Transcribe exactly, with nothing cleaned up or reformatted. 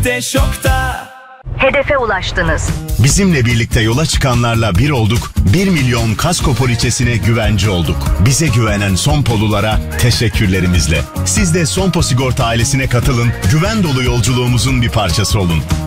de şokta. Hedefe ulaştınız. Bizimle birlikte yola çıkanlarla bir olduk, bir milyon kasko poliçesine güvence olduk. Bize güvenen Sonpolulara teşekkürlerimizle. Siz de Sonpo Sigorta ailesine katılın, güven dolu yolculuğumuzun bir parçası olun.